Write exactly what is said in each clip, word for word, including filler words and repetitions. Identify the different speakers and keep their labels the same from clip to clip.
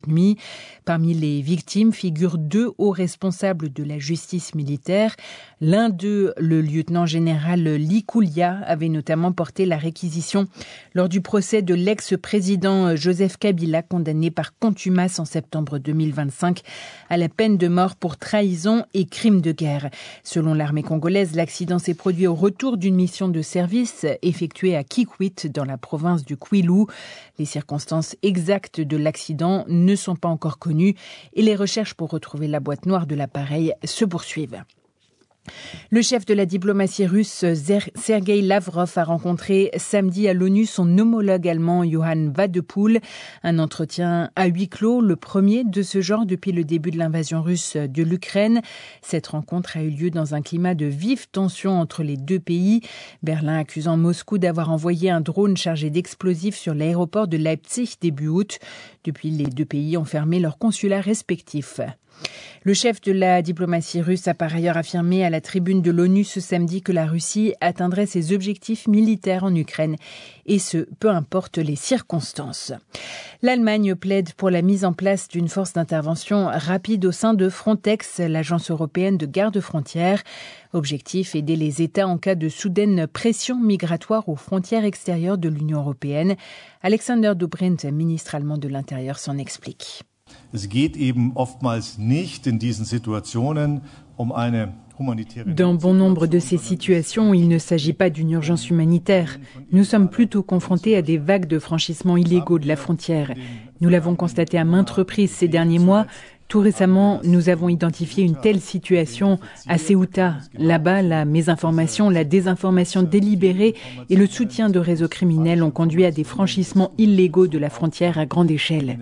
Speaker 1: cette nuit. Parmi les victimes figurent deux hauts responsables de la justice militaire. L'un d'eux, le lieutenant-général Ly Koulia, avait notamment porté la réquisition lors du procès de l'ex-président Joseph Kabila, condamné par contumace en septembre deux mille vingt-cinq à la peine de mort pour trahison et crime de guerre. Selon l'armée congolaise, l'accident s'est produit au retour d'une mission de service effectuée à Kikwit, dans la province du Kwilu. Les circonstances exactes de l'accident ne sont pas encore connues et les recherches pour retrouver la boîte noire de l'appareil se poursuivent. Le chef de la diplomatie russe, Sergueï Lavrov, a rencontré samedi à l'ONU son homologue allemand Johann Wadepool. Un entretien à huis clos, le premier de ce genre depuis le début de l'invasion russe de l'Ukraine. Cette rencontre a eu lieu dans un climat de vive tension entre les deux pays. Berlin accusant Moscou d'avoir envoyé un drone chargé d'explosifs sur l'aéroport de Leipzig début août. Depuis, les deux pays ont fermé leurs consulats respectifs. Le chef de la diplomatie russe a par ailleurs affirmé à la tribune de l'ONU ce samedi que la Russie atteindrait ses objectifs militaires en Ukraine, et ce, peu importe les circonstances. L'Allemagne plaide pour la mise en place d'une force d'intervention rapide au sein de Frontex, l'agence européenne de garde-frontières. Objectif, aider les États en cas de soudaine pression migratoire aux frontières extérieures de l'Union européenne. Alexander Dobrindt, ministre allemand de l'Intérieur, s'en explique.
Speaker 2: Es geht eben oftmals nicht in diesen Situationen um eine humanitäre.
Speaker 1: Dans bon nombre de ces situations, il ne s'agit pas d'une urgence humanitaire. Nous sommes plutôt confrontés à des vagues de franchissements illégaux de la frontière. Nous l'avons constaté à maintes reprises ces derniers mois. Tout récemment, nous avons identifié une telle situation à Ceuta. Là-bas, la mésinformation, la désinformation délibérée et le soutien de réseaux criminels ont conduit à des franchissements illégaux de la frontière à grande échelle.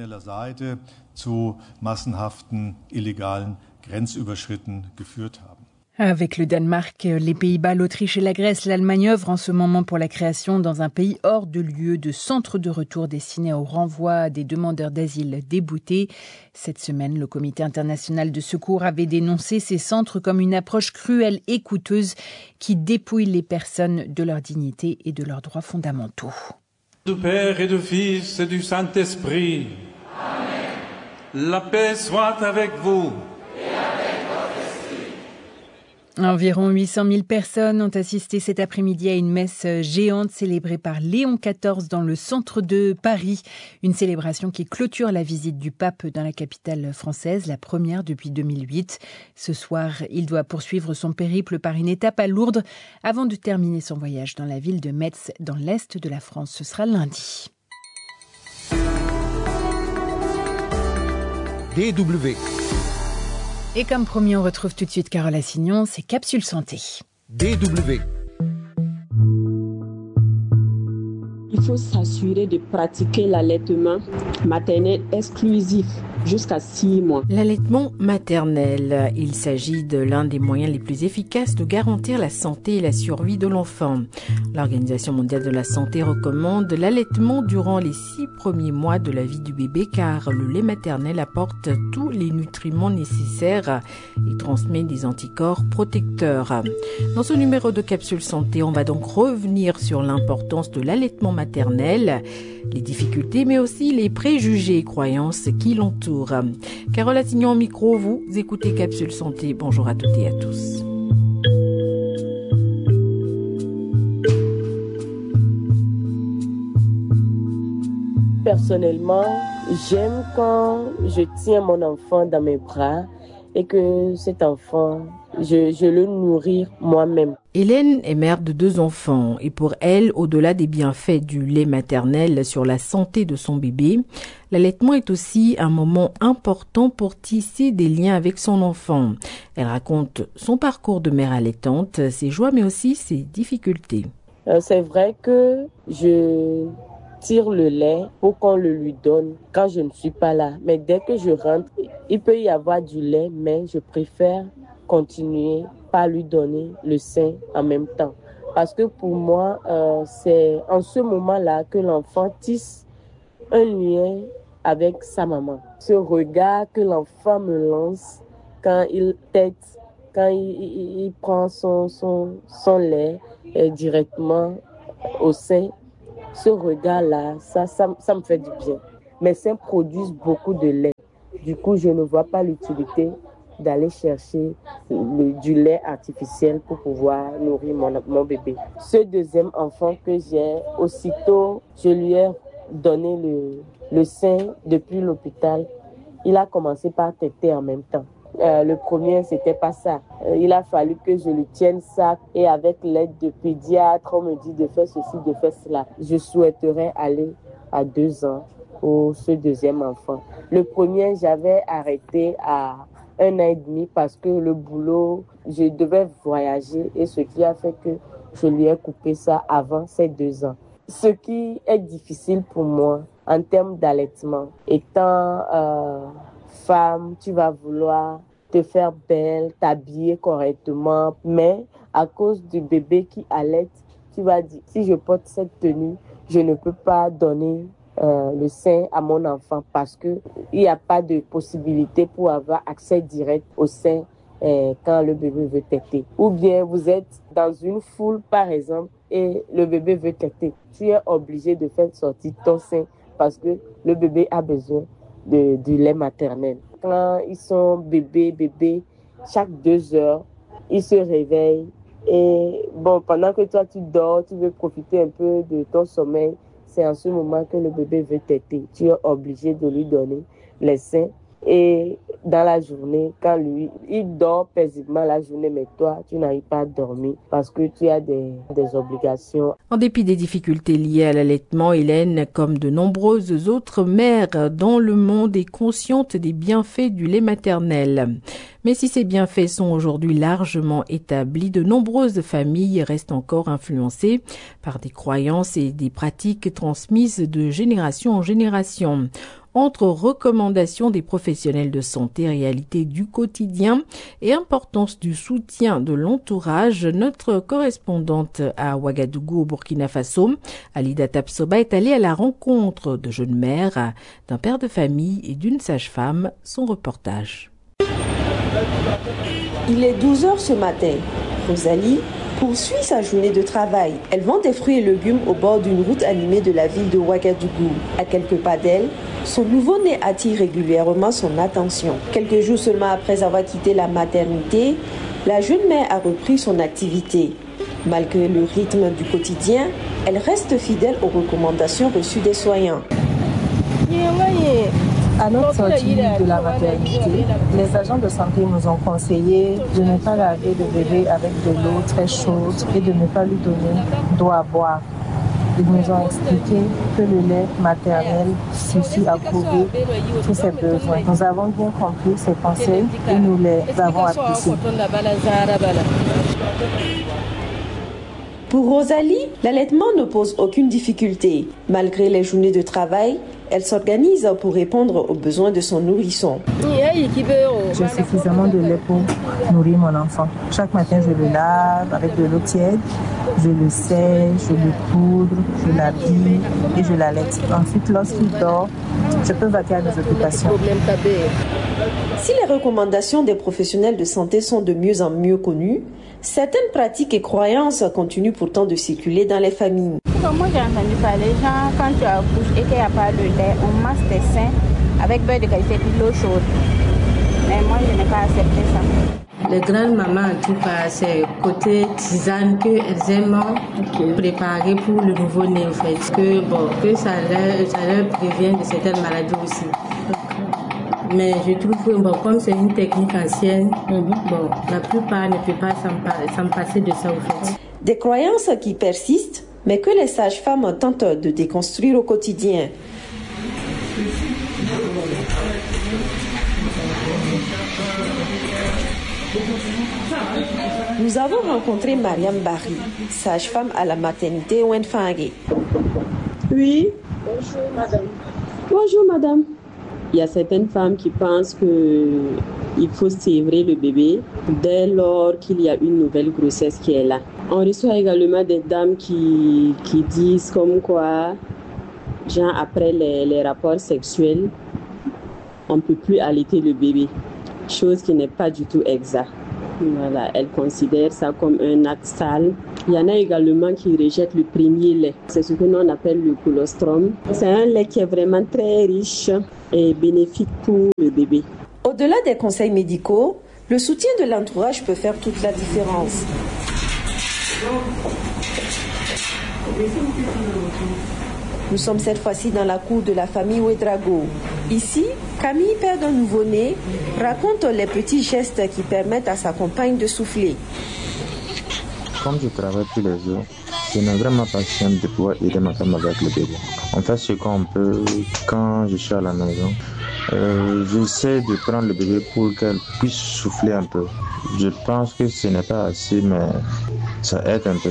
Speaker 2: Zu massenhaften illegalen Grenzüberschritten geführt haben.
Speaker 1: Avec le Danemark, les Pays-Bas, l'Autriche et la Grèce, l'Allemagne œuvre en ce moment pour la création dans un pays hors de l'U E de centres de retour destinés au renvoi des demandeurs d'asile déboutés. Cette semaine, le Comité international de secours avait dénoncé ces centres comme une approche cruelle et coûteuse qui dépouille les personnes de leur dignité et de leurs droits fondamentaux.
Speaker 3: Du Père et du Fils et du Saint-Esprit. Amen. La paix soit avec vous.
Speaker 4: Et avec votre esprit.
Speaker 1: Environ huit cent mille personnes ont assisté cet après-midi à une messe géante célébrée par Léon quatorze dans le centre de Paris. Une célébration qui clôture la visite du pape dans la capitale française, la première depuis deux mille huit. Ce soir, il doit poursuivre son périple par une étape à Lourdes avant de terminer son voyage dans la ville de Metz, dans l'est de la France. Ce sera lundi.
Speaker 5: D W.
Speaker 1: Et comme promis, on retrouve tout de suite Carole Assignon, c'est Capsule Santé.
Speaker 5: D W.
Speaker 6: Il faut s'assurer de pratiquer l'allaitement maternel exclusif jusqu'à six mois.
Speaker 7: L'allaitement maternel, il s'agit de l'un des moyens les plus efficaces de garantir la santé et la survie de l'enfant. L'Organisation mondiale de la santé recommande l'allaitement durant les six premiers mois de la vie du bébé car le lait maternel apporte tous les nutriments nécessaires et transmet des anticorps protecteurs. Dans ce numéro de Capsule Santé, on va donc revenir sur l'importance de l'allaitement maternel, les difficultés mais aussi les préjugés et croyances qui l'entourent. Carole Assignon au micro, vous écoutez Capsule Santé. Bonjour à toutes et à tous.
Speaker 6: Personnellement, j'aime quand je tiens mon enfant dans mes bras et que cet enfant, je, je le nourris moi-même.
Speaker 7: Hélène est mère de deux enfants et pour elle, au-delà des bienfaits du lait maternel sur la santé de son bébé, l'allaitement est aussi un moment important pour tisser des liens avec son enfant. Elle raconte son parcours de mère allaitante, ses joies mais aussi ses difficultés.
Speaker 6: Euh, c'est vrai que je tire le lait pour qu'on le lui donne quand je ne suis pas là. Mais dès que je rentre, il peut y avoir du lait, mais je préfère continuer par lui donner le sein en même temps. Parce que pour moi, euh, c'est en ce moment-là que l'enfant tisse un lien avec sa maman. Ce regard que l'enfant me lance quand il tète, quand il, il, il prend son, son, son lait euh, directement au sein, ce regard-là, ça, ça, ça me fait du bien. Mes seins produisent beaucoup de lait. Du coup, je ne vois pas l'utilité d'aller chercher le, du lait artificiel pour pouvoir nourrir mon, mon bébé. Ce deuxième enfant que j'ai, aussitôt, je lui ai donné le, le sein depuis l'hôpital. Il a commencé par téter en même temps. Euh, le premier, c'était pas ça. Euh, il a fallu que je lui tienne ça et avec l'aide de pédiatre, on me dit de faire ceci, de faire cela. Je souhaiterais aller à deux ans pour ce deuxième enfant. Le premier, j'avais arrêté à un an et demi parce que le boulot, je devais voyager et ce qui a fait que je lui ai coupé ça avant ces deux ans. Ce qui est difficile pour moi en termes d'allaitement, étant euh, femme, tu vas vouloir te faire belle, t'habiller correctement, mais à cause du bébé qui allaite, tu vas dire, si je porte cette tenue, je ne peux pas donner euh, le sein à mon enfant parce que il n'y a pas de possibilité pour avoir accès direct au sein euh, quand le bébé veut téter. Ou bien vous êtes dans une foule, par exemple, et le bébé veut téter. Tu es obligé de faire sortir ton sein parce que le bébé a besoin de, du lait maternel. Quand ils sont bébés, bébés, chaque deux heures, ils se réveillent. Et bon, pendant que toi tu dors, tu veux profiter un peu de ton sommeil, c'est en ce moment que le bébé veut téter. Tu es obligé de lui donner les seins. Et dans la journée, quand lui, il dort paisiblement la journée, mais toi, tu n'arrives pas à dormir parce que tu as des, des obligations.
Speaker 7: En dépit des difficultés liées à l'allaitement, Hélène, comme de nombreuses autres mères dans le monde, est consciente des bienfaits du lait maternel. Mais si ces bienfaits sont aujourd'hui largement établis, de nombreuses familles restent encore influencées par des croyances et des pratiques transmises de génération en génération. Entre recommandations des professionnels de santé, réalité du quotidien et importance du soutien de l'entourage, notre correspondante à Ouagadougou au Burkina Faso, Alida Tapsoba, est allée à la rencontre de jeunes mères, d'un père de famille et d'une sage-femme. Son reportage.
Speaker 8: Il est douze heures ce matin. Rosalie poursuit sa journée de travail. Elle vend des fruits et légumes au bord d'une route animée de la ville de Ouagadougou. À quelques pas d'elle, son nouveau-né attire régulièrement son attention. Quelques jours seulement après avoir quitté la maternité, la jeune mère a repris son activité. Malgré le rythme du quotidien, elle reste fidèle aux recommandations reçues des soignants.
Speaker 9: À notre sortie de la maternité, les agents de santé nous ont conseillé de ne pas laver le bébé avec de l'eau très chaude et de ne pas lui donner d'eau à boire. Ils nous ont expliqué que le lait maternel suffit à couvrir tous ses besoins. Nous avons bien compris ces conseils et nous les avons appliqués.
Speaker 8: Pour Rosalie, l'allaitement ne pose aucune difficulté. Malgré les journées de travail, elle s'organise pour répondre aux besoins de son nourrisson.
Speaker 9: J'ai suffisamment de lait pour nourrir mon enfant. Chaque matin, je le lave avec de l'eau tiède, je le sèche, je le poudre, je l'habille et je l'allaite. Ensuite, lorsqu'il dort, je peux vaquer à mes occupations.
Speaker 8: Si les recommandations des professionnels de santé sont de mieux en mieux connues, certaines pratiques et croyances continuent pourtant de circuler dans les familles.
Speaker 10: Moi j'ai entendu parler, genre quand tu accouches et qu'il n'y a pas de lait, on masse tes seins avec beurre de qualité et l'eau chaude. Mais moi je n'ai pas accepté ça.
Speaker 11: Les grandes mamans, en tout cas, c'est côté tisane qu'elles aiment okay. préparer pour le nouveau-né, en fait. Que, bon, que ça leur, ça leur prévient de certaines maladies aussi. Okay. Mais je trouve que, bon, comme c'est une technique ancienne, mm-hmm. bon, la plupart ne peuvent pas s'en, s'en passer de ça, en fait.
Speaker 8: Des croyances qui persistent, mais que les sages-femmes tentent de déconstruire au quotidien. Nous avons rencontré Mariam Barry, sage-femme à la maternité Wenfangé.
Speaker 12: Oui. Bonjour madame. Bonjour madame. Il y a certaines femmes qui pensent qu'il faut sévrer le bébé dès lors qu'il y a une nouvelle grossesse qui est là. On reçoit également des dames qui, qui disent comme quoi, genre après les, les rapports sexuels, on ne peut plus allaiter le bébé, chose qui n'est pas du tout exacte. Voilà, elles considèrent ça comme un acte sale Il y en a également qui rejettent le premier lait. C'est ce que nous on appelle le colostrum. C'est un lait qui est vraiment très riche et bénéfique pour le bébé.
Speaker 8: Au-delà des conseils médicaux, le soutien de l'entourage peut faire toute la différence. Nous sommes cette fois-ci dans la cour de la famille Ouedraogo. Ici, Camille, père d'un nouveau-né, raconte les petits gestes qui permettent à sa compagne de souffler.
Speaker 13: Comme je travaille tous les jours, je n'ai vraiment pas simple de pouvoir aider ma femme avec le bébé. On fait ce qu'on peut quand je suis à la maison. Euh, j'essaie de prendre le bébé pour qu'elle puisse souffler un peu. Je pense que ce n'est pas assez, mais ça aide un peu.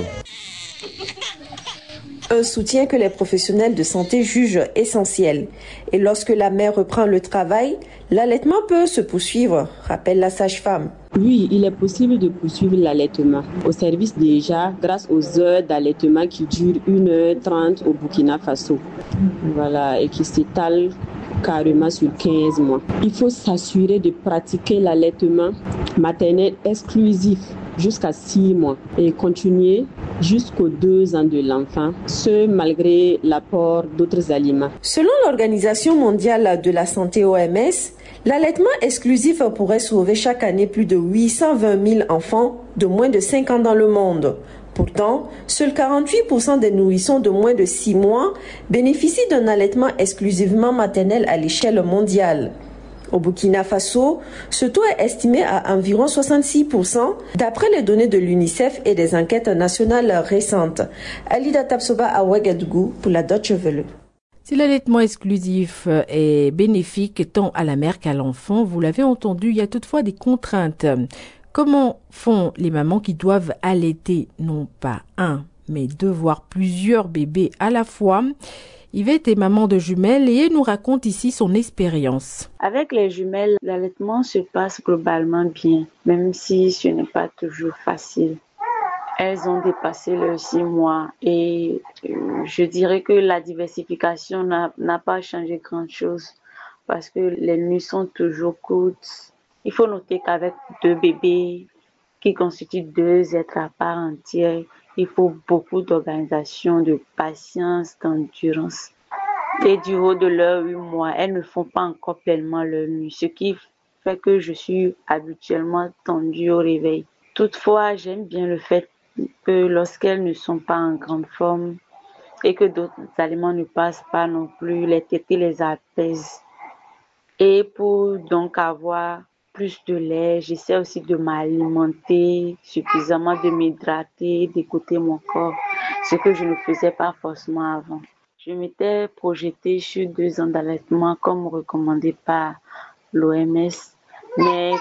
Speaker 8: Un soutien que les professionnels de santé jugent essentiel. Et lorsque la mère reprend le travail, l'allaitement peut se poursuivre, rappelle la sage-femme.
Speaker 12: Oui, il est possible de poursuivre l'allaitement. Au service déjà, grâce aux heures d'allaitement qui durent une heure trente au Burkina Faso. Voilà, et qui s'étalent carrément sur quinze mois. Il faut s'assurer de pratiquer l'allaitement maternel exclusif jusqu'à six mois et continuer jusqu'aux deux ans de l'enfant, ce malgré l'apport d'autres aliments.
Speaker 8: Selon l'Organisation mondiale de la santé O M S, l'allaitement exclusif pourrait sauver chaque année plus de huit cent vingt mille enfants de moins de cinq ans dans le monde. Pourtant, seuls quarante-huit pour cent des nourrissons de moins de six mois bénéficient d'un allaitement exclusivement maternel à l'échelle mondiale. Au Burkina Faso, ce taux est estimé à environ soixante-six pour cent d'après les données de l'UNICEF et des enquêtes nationales récentes. Alida Tapsoba à Ouagadougou pour la Deutsche Welle.
Speaker 7: Si l'allaitement exclusif est bénéfique tant à la mère qu'à l'enfant, vous l'avez entendu, il y a toutefois des contraintes. Comment font les mamans qui doivent allaiter non pas un, mais deux, voire plusieurs bébés à la fois? Yvette est maman de jumelles et elle nous raconte ici son expérience.
Speaker 14: Avec les jumelles, l'allaitement se passe globalement bien, même si ce n'est pas toujours facile. Elles ont dépassé leurs six mois et je dirais que la diversification n'a, n'a pas changé grand-chose parce que les nuits sont toujours courtes. Il faut noter qu'avec deux bébés qui constituent deux êtres à part entière, il faut beaucoup d'organisation, de patience, d'endurance. Et du haut de leurs huit mois, elles ne font pas encore pleinement leur nuit, ce qui fait que je suis habituellement tendue au réveil. Toutefois, j'aime bien le fait que lorsqu'elles ne sont pas en grande forme et que d'autres aliments ne passent pas non plus, les tétées les apaisent. Et pour donc avoir plus de lait, j'essaie aussi de m'alimenter suffisamment, de m'hydrater, d'écouter mon corps, ce que je ne faisais pas forcément avant. Je m'étais projetée sur deux ans d'allaitement comme recommandé par l'O M S, mais,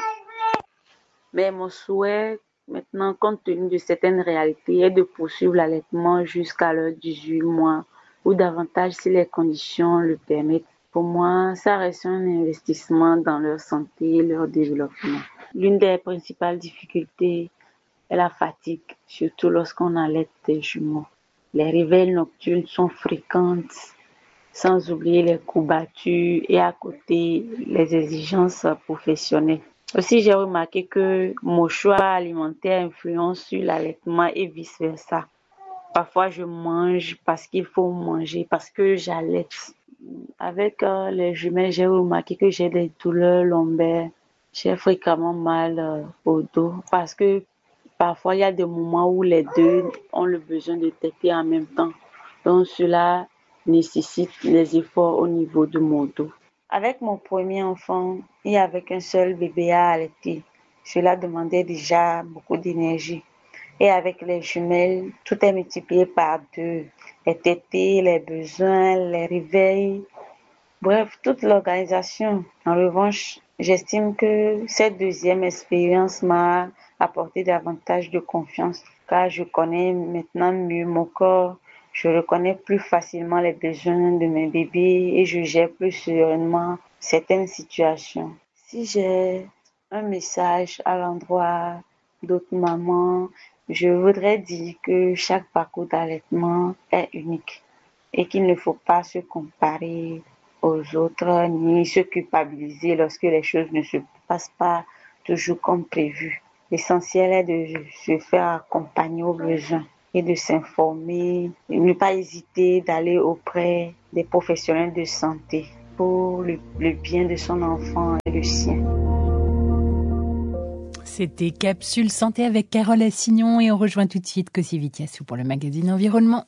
Speaker 14: mais mon souhait maintenant, compte tenu de certaines réalités, est de poursuivre l'allaitement jusqu'à leurs dix-huit mois ou davantage si les conditions le permettent. Pour moi, ça reste un investissement dans leur santé et leur développement. L'une des principales difficultés est la fatigue, surtout lorsqu'on allaite des jumeaux. Les réveils nocturnes sont fréquentes, sans oublier les courbatures et à côté les exigences professionnelles. Aussi, j'ai remarqué que mon choix alimentaire influence sur l'allaitement et vice-versa. Parfois, je mange parce qu'il faut manger, parce que j'allaite. Avec euh, les jumelles, j'ai remarqué que j'ai des douleurs lombaires. J'ai fréquemment mal euh, au dos parce que parfois, il y a des moments où les deux ont le besoin de téter en même temps. Donc, cela nécessite des efforts au niveau de mon dos. Avec mon premier enfant et avec un seul bébé à allaiter, cela demandait déjà beaucoup d'énergie. Et avec les jumelles, tout est multiplié par deux. Les tétés, les besoins, les réveils, bref, toute l'organisation. En revanche, j'estime que cette deuxième expérience m'a apporté davantage de confiance car je connais maintenant mieux mon corps. Je reconnais plus facilement les besoins de mes bébés et je gère plus sereinement certaines situations. Si j'ai un message à l'endroit d'autres mamans, je voudrais dire que chaque parcours d'allaitement est unique et qu'il ne faut pas se comparer aux autres ni se culpabiliser lorsque les choses ne se passent pas toujours comme prévu. L'essentiel est de se faire accompagner aux besoins. et de s'informer, ne pas hésiter d'aller auprès des professionnels de santé pour le, le bien de son enfant et le sien.
Speaker 1: C'était Capsule Santé avec Carole Assignon et on rejoint tout de suite Kossi Vitiassou pour le magazine Environnement.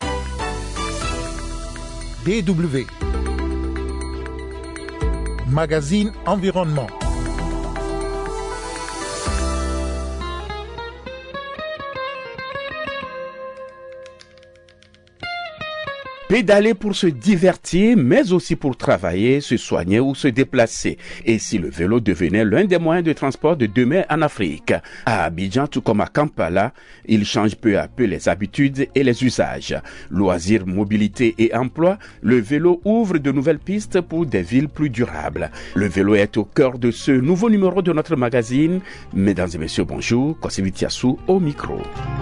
Speaker 5: D W Magazine Environnement.
Speaker 15: Pédaler pour se divertir, mais aussi pour travailler, se soigner ou se déplacer. Et si le vélo devenait l'un des moyens de transport de demain en Afrique? À Abidjan, tout comme à Kampala, il change peu à peu les habitudes et les usages. Loisirs, mobilité et emploi, le vélo ouvre de nouvelles pistes pour des villes plus durables. Le vélo est au cœur de ce nouveau numéro de notre magazine. Mesdames et messieurs, bonjour. Kossi Vitiassou au micro.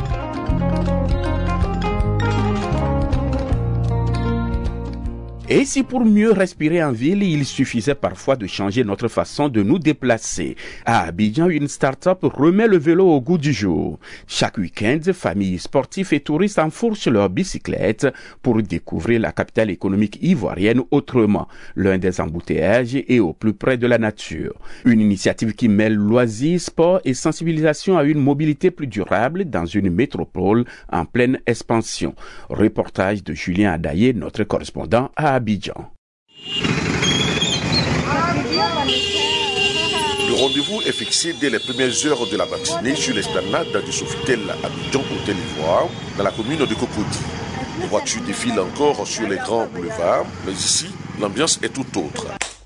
Speaker 15: Et si pour mieux respirer en ville, il suffisait parfois de changer notre façon de nous déplacer. À Abidjan, une start-up remet le vélo au goût du jour. Chaque week-end, familles sportifs et touristes enfourchent leurs bicyclettes pour découvrir la capitale économique ivoirienne autrement, l'un des embouteillages et au plus près de la nature. Une initiative qui mêle loisirs, sport et sensibilisation à une mobilité plus durable dans une métropole en pleine expansion. Reportage de Julien Adaye, notre correspondant à Abidjan.
Speaker 16: Le rendez-vous est fixé dès les premières heures de la matinée sur l'esplanade du Sofitel Abidjan Hôtel Ivoire, dans la commune de Cocody. Les voitures défilent encore sur les grands boulevards, mais ici, l'ambiance est tout autre.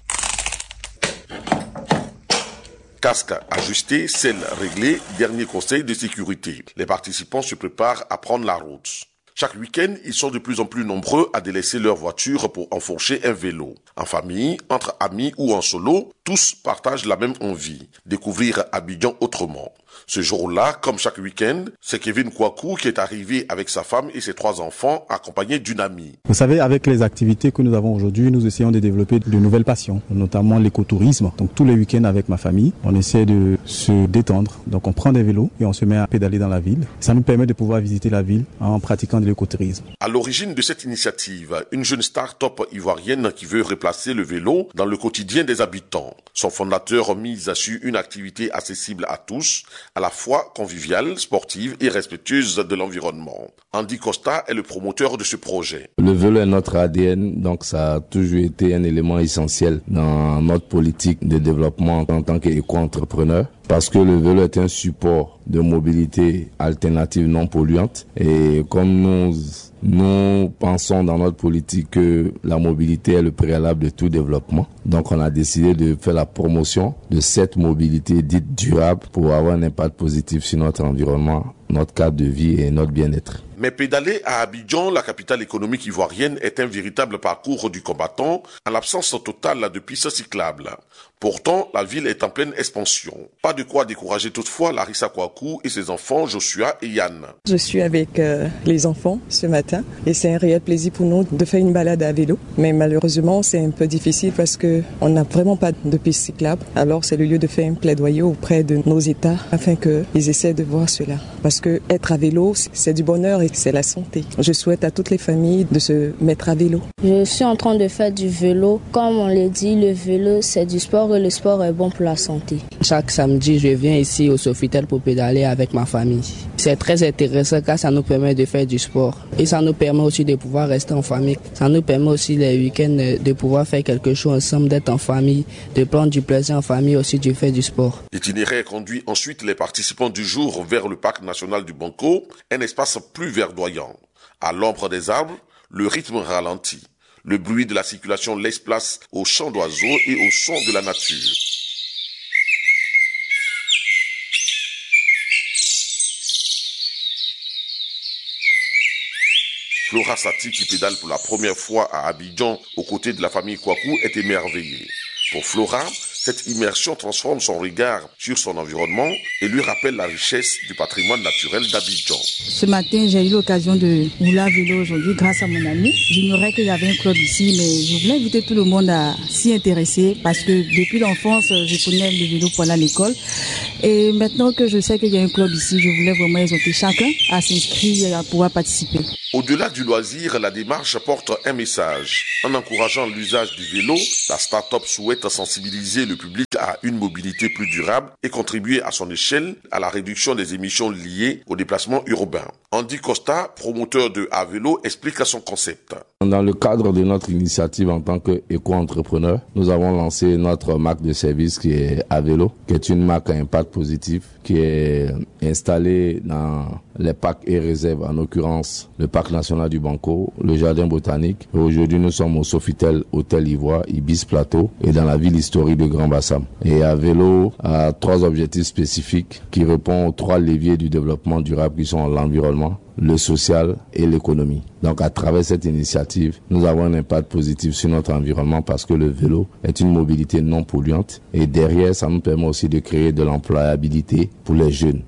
Speaker 16: Casque ajusté, selle réglée, dernier conseil de sécurité. Les participants se préparent à prendre la route. Chaque week-end, ils sont de plus en plus nombreux à délaisser leur voiture pour enfourcher un vélo. En famille, entre amis ou en solo, tous partagent la même envie, découvrir Abidjan autrement. Ce jour-là, comme chaque week-end, c'est Kevin Kouakou qui est arrivé avec sa femme et ses trois enfants, accompagnés d'une amie.
Speaker 17: Vous savez, avec les activités que nous avons aujourd'hui, nous essayons de développer de nouvelles passions, notamment l'écotourisme. Donc tous les week-ends avec ma famille, on essaie de se détendre. Donc on prend des vélos et on se met à pédaler dans la ville. Ça nous permet de pouvoir visiter la ville en pratiquant de l'écotourisme.
Speaker 16: À l'origine de cette initiative, une jeune start-up ivoirienne qui veut replacer le vélo dans le quotidien des habitants. Son fondateur mise sur une activité accessible à tous, à la fois conviviale, sportive et respectueuse de l'environnement. Andy Costa est le promoteur de ce projet.
Speaker 18: Le vélo est notre A D N, donc ça a toujours été un élément essentiel dans notre politique de développement en tant qu'éco-entrepreneur. Parce que le vélo est un support de mobilité alternative non polluante. Et comme nous, nous pensons dans notre politique que la mobilité est le préalable de tout développement, donc on a décidé de faire la promotion de cette mobilité dite durable pour avoir un impact positif sur notre environnement, notre cadre de vie et notre bien-être.
Speaker 16: Mais pédaler à Abidjan, la capitale économique ivoirienne, est un véritable parcours du combattant en l'absence totale de pistes cyclables. Pourtant, la ville est en pleine expansion. Pas de quoi décourager toutefois Larissa Kouakou et ses enfants Joshua et Yann.
Speaker 19: Je suis avec euh, les enfants ce matin et c'est un réel plaisir pour nous de faire une balade à vélo. Mais malheureusement, c'est un peu difficile parce que on n'a vraiment pas de pistes cyclables. Alors c'est le lieu de faire un plaidoyer auprès de nos États afin qu'ils essaient de voir cela. Parce que être à vélo, c'est du bonheur et c'est la santé. Je souhaite à toutes les familles de se mettre à vélo.
Speaker 20: Je suis en train de faire du vélo. Comme on l'a dit, le vélo c'est du sport et le sport est bon pour la santé.
Speaker 21: Chaque samedi, je viens ici au Sofitel pour pédaler avec ma famille. C'est très intéressant car ça nous permet de faire du sport. Et ça nous permet aussi de pouvoir rester en famille. Ça nous permet aussi les week-ends de pouvoir faire quelque chose ensemble, d'être en famille, de prendre du plaisir en famille aussi, de faire du sport.
Speaker 16: L'itinéraire conduit ensuite les participants du jour vers le parc national du Banco, un espace plus verdoyant. À l'ombre des arbres, le rythme ralentit. Le bruit de la circulation laisse place aux chants d'oiseaux et aux sons de la nature. Flora Sati, qui pédale pour la première fois à Abidjan aux côtés de la famille Kouakou, est émerveillée. Pour Flora, cette immersion transforme son regard sur son environnement et lui rappelle la richesse du patrimoine naturel d'Abidjan.
Speaker 22: Ce matin, j'ai eu l'occasion de rouler à vélo aujourd'hui grâce à mon ami. J'ignorais qu'il y avait un club ici, mais je voulais inviter tout le monde à s'y intéresser parce que depuis l'enfance, je prenais le vélo pendant l'école. Et maintenant que je sais qu'il y a un club ici, je voulais vraiment exhorter chacun à s'inscrire et à pouvoir participer.
Speaker 16: Au-delà du loisir, la démarche porte un message. En encourageant l'usage du vélo, la start-up souhaite sensibiliser le public à une mobilité plus durable et contribuer à son échelle à la réduction des émissions liées au déplacement urbain. Andy Costa, promoteur de A-Vélo, explique son concept.
Speaker 18: Dans le cadre de notre initiative en tant qu'éco-entrepreneur, nous avons lancé notre marque de service qui est A-Vélo, qui est une marque à impact positif, qui est installée dans les parcs et réserves, en l'occurrence le parc national du Banco, le jardin botanique. Et aujourd'hui, nous sommes au Sofitel Hôtel Ivoire, Ibis Plateau, et dans la ville historique de Grand Bassam. Et A-Vélo a trois objectifs spécifiques qui répondent aux trois leviers du développement durable qui sont l'environnement, le social et l'économie. Donc à travers cette initiative, nous avons un impact positif sur notre environnement parce que le vélo est une mobilité non polluante et derrière, ça nous permet aussi de créer de l'employabilité pour les jeunes.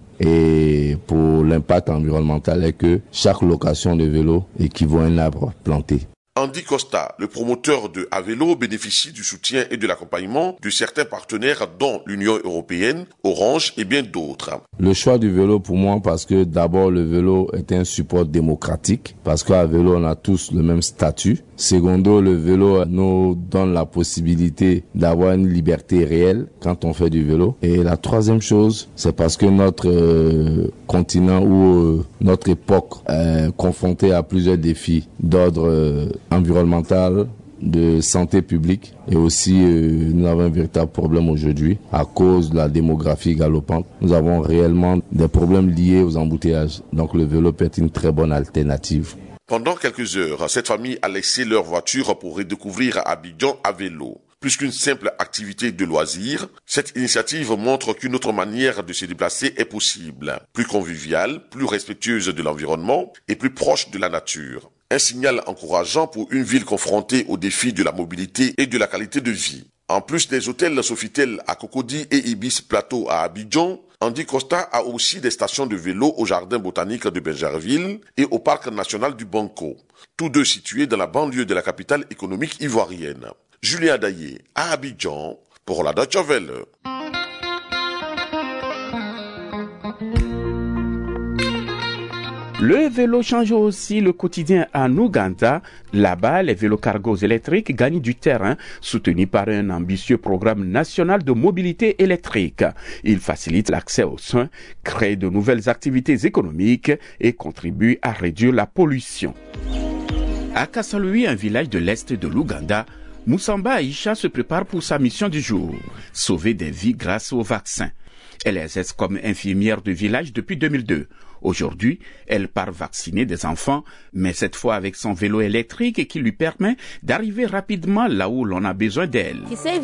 Speaker 18: Et pour l'impact environnemental est que chaque location de vélo équivaut à un arbre planté.
Speaker 16: Andy Costa, le promoteur de A-Vélo, bénéficie du soutien et de l'accompagnement de certains partenaires dont l'Union européenne, Orange et bien d'autres.
Speaker 18: Le choix du vélo pour moi parce que d'abord le vélo est un support démocratique parce qu'à vélo on a tous le même statut. Secondo, le vélo nous donne la possibilité d'avoir une liberté réelle quand on fait du vélo. Et la troisième chose, c'est parce que notre euh, continent ou euh, notre époque est confrontée à plusieurs défis d'ordre euh, environnemental, de santé publique et aussi euh, nous avons un véritable problème aujourd'hui à cause de la démographie galopante. Nous avons réellement des problèmes liés aux embouteillages. Donc le vélo peut être une très bonne alternative.
Speaker 16: Pendant quelques heures, cette famille a laissé leur voiture pour redécouvrir Abidjan à vélo. Plus qu'une simple activité de loisir, cette initiative montre qu'une autre manière de se déplacer est possible, plus conviviale, plus respectueuse de l'environnement et plus proche de la nature. Un signal encourageant pour une ville confrontée aux défis de la mobilité et de la qualité de vie. En plus des hôtels Sofitel à Cocody et Ibis Plateau à Abidjan, Andy Costa a aussi des stations de vélo au jardin botanique de Bergerville et au parc national du Banco, tous deux situés dans la banlieue de la capitale économique ivoirienne. Julien Daillé à Abidjan pour la Deutsche Welle.
Speaker 15: Le vélo change aussi le quotidien en Ouganda. Là-bas, les vélos cargos électriques gagnent du terrain, soutenus par un ambitieux programme national de mobilité électrique. Ils facilitent l'accès aux soins, créent de nouvelles activités économiques et contribuent à réduire la pollution. À Kasalui, un village de l'est de l'Ouganda, Moussamba Aïcha se prépare pour sa mission du jour, sauver des vies grâce au vaccin. Elle exerce comme infirmière de village depuis deux mille deux. Aujourd'hui, elle part vacciner des enfants, mais cette fois avec son vélo électrique qui lui permet d'arriver rapidement là où l'on a besoin d'elle.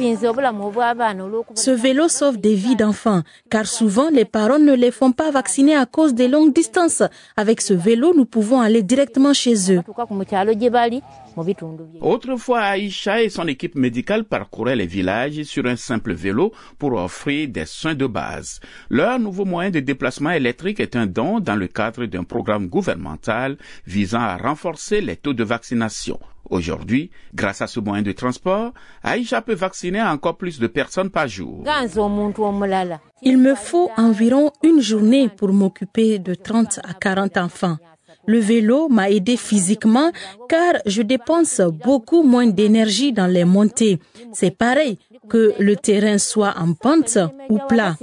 Speaker 2: Ce vélo sauve des vies d'enfants, car souvent les parents ne les font pas vacciner à cause des longues distances. Avec ce vélo, nous pouvons aller directement chez eux.
Speaker 15: Autrefois, Aïcha et son équipe médicale parcouraient les villages sur un simple vélo pour offrir des soins de base. Leur nouveau moyen de déplacement électrique est un don dans le cadre d'un programme gouvernemental visant à renforcer les taux de vaccination. Aujourd'hui, grâce à ce moyen de transport, Aïcha peut vacciner encore plus de personnes par jour.
Speaker 2: Il me faut environ une journée pour m'occuper de trente à quarante enfants. Le vélo m'a aidé physiquement car je dépense beaucoup moins d'énergie dans les montées. C'est pareil que le terrain soit en pente ou plat.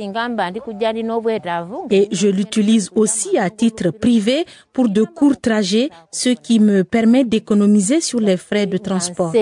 Speaker 2: Et je l'utilise aussi à titre privé pour de courts trajets, ce qui me permet d'économiser sur les frais de transport.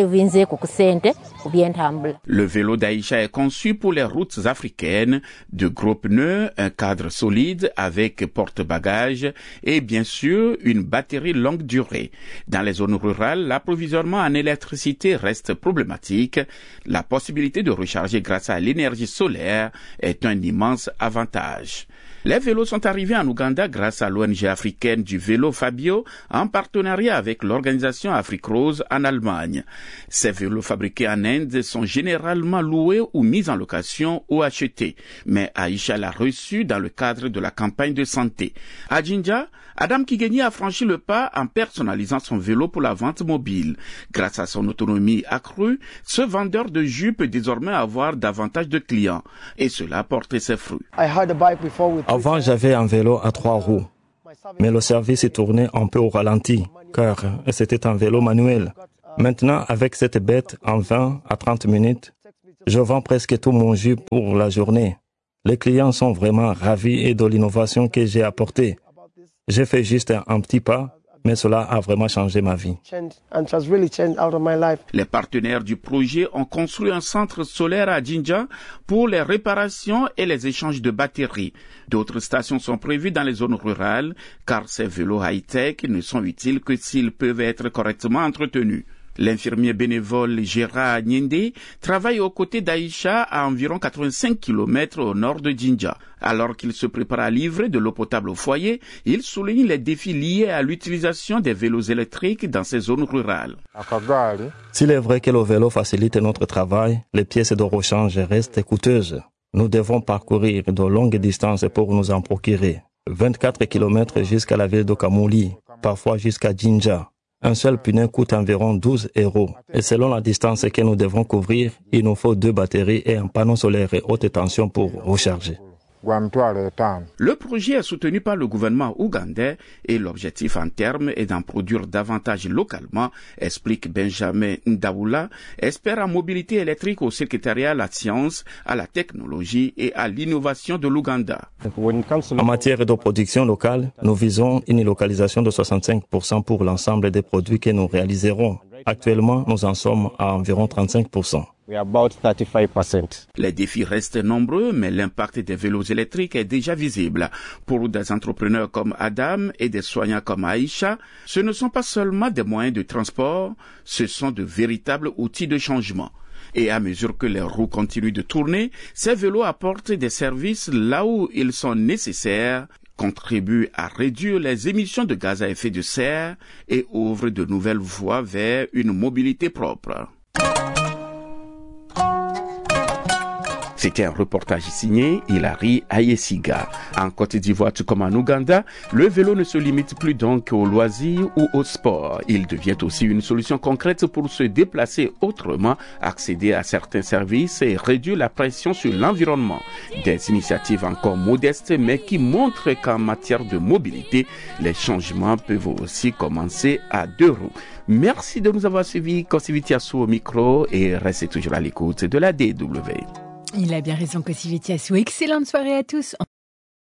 Speaker 15: Le vélo d'Aïcha est conçu pour les routes africaines, de gros pneus, un cadre solide avec porte-bagages et bien sûr une batterie longue durée. Dans les zones rurales, l'approvisionnement en électricité reste problématique. La possibilité de recharger grâce à l'énergie solaire est un immense avantage. Les vélos sont arrivés en Ouganda grâce à l'O N G africaine du vélo Fabio en partenariat avec l'organisation Afrique Rose en Allemagne. Ces vélos fabriqués en Inde sont généralement loués ou mis en location ou achetés. Mais Aïcha l'a reçu dans le cadre de la campagne de santé. À Jinja, Adam Kigeni a franchi le pas en personnalisant son vélo pour la vente mobile. Grâce à son autonomie accrue, ce vendeur de jus peut désormais avoir davantage de clients. Et cela a porté ses fruits.
Speaker 3: Avant, j'avais un vélo à trois roues. Mais le service est tourné un peu au ralenti, car c'était un vélo manuel. Maintenant, avec cette bête, en vingt à trente minutes, je vends presque tout mon jus pour la journée. Les clients sont vraiment ravis et de l'innovation que j'ai apportée. J'ai fait juste un, un petit pas, mais cela a vraiment changé ma vie.
Speaker 15: Les partenaires du projet ont construit un centre solaire à Jinja pour les réparations et les échanges de batteries. D'autres stations sont prévues dans les zones rurales, car ces vélos high-tech ne sont utiles que s'ils peuvent être correctement entretenus. L'infirmier bénévole Gérard Nyende travaille aux côtés d'Aïcha à environ quatre-vingt-cinq kilomètres au nord de Jinja. Alors qu'il se prépare à livrer de l'eau potable au foyer, il souligne les défis liés à l'utilisation des vélos électriques dans ces zones rurales.
Speaker 3: S'il est vrai que le vélo facilite notre travail, les pièces de rechange restent coûteuses. Nous devons parcourir de longues distances pour nous en procurer. vingt-quatre kilomètres jusqu'à la ville de Kamuli, parfois jusqu'à Jinja. Un seul pneu coûte environ douze euros. Et selon la distance que nous devons couvrir, il nous faut deux batteries et un panneau solaire et haute tension pour recharger.
Speaker 15: Le projet est soutenu par le gouvernement ougandais et l'objectif en terme est d'en produire davantage localement, explique Benjamin Ndaoula, expert en mobilité électrique au secrétariat à la science, à la technologie et à l'innovation de l'Ouganda.
Speaker 3: En matière de production locale, nous visons une localisation de soixante-cinq pour cent pour l'ensemble des produits que nous réaliserons. Actuellement, nous en sommes à environ trente-cinq pour cent.
Speaker 15: Les défis restent nombreux, mais l'impact des vélos électriques est déjà visible. Pour des entrepreneurs comme Adam et des soignants comme Aïcha, ce ne sont pas seulement des moyens de transport, ce sont de véritables outils de changement. Et à mesure que les roues continuent de tourner, ces vélos apportent des services là où ils sont nécessaires, contribuent à réduire les émissions de gaz à effet de serre et ouvrent de nouvelles voies vers une mobilité propre. C'était un reportage signé Hilary Ayesiga. En Côte d'Ivoire, tout comme en Ouganda, le vélo ne se limite plus donc aux loisirs ou au sport. Il devient aussi une solution concrète pour se déplacer autrement, accéder à certains services et réduire la pression sur l'environnement. Des initiatives encore modestes, mais qui montrent qu'en matière de mobilité, les changements peuvent aussi commencer à deux roues. Merci de nous avoir suivis. Kosivitiasu au micro et restez toujours à l'écoute de la D W.
Speaker 1: Il a bien raison, Kosivitiasu. Excellente soirée à tous.